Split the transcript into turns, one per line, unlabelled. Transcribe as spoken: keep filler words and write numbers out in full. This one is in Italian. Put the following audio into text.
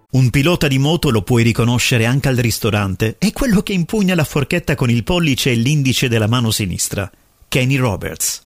Un pilota di moto lo puoi riconoscere anche al ristorante, è quello che impugna la forchetta con il pollice e l'indice della mano sinistra. Kenny Roberts.